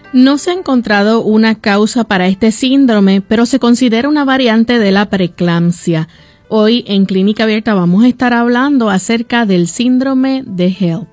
No se ha encontrado una causa para este síndrome, pero se considera una variante de la preeclampsia. Hoy en Clínica Abierta vamos a estar hablando acerca del síndrome de HELLP.